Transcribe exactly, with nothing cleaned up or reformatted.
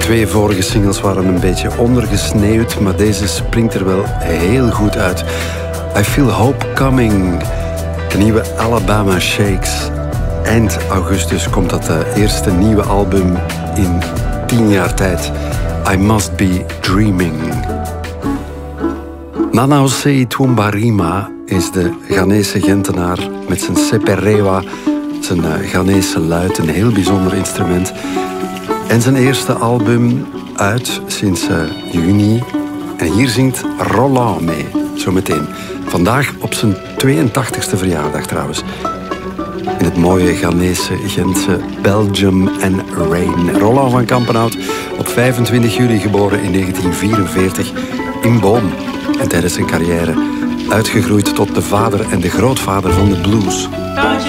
twee vorige singles waren een beetje ondergesneeuwd, maar deze springt er wel heel goed uit. I Feel Hope Coming, de nieuwe Alabama Shakes. Eind augustus komt dat uh, eerste nieuwe album in tien jaar tijd. I Must Be Dreaming. Nanaose Twumbarima is de Ghanese Gentenaar met zijn seperewa, zijn uh, Ghanese luid, een heel bijzonder instrument. En zijn eerste album uit sinds uh, juni. En hier zingt Roland mee, zometeen. Vandaag op zijn tweeëntachtigste verjaardag trouwens. In het mooie Ghanese Gentse Belgium and Rain. Roland van Kampenhout, op vijfentwintig juli geboren in negentien vierenveertig in Boom. En tijdens zijn carrière uitgegroeid tot de vader en de grootvader van de blues.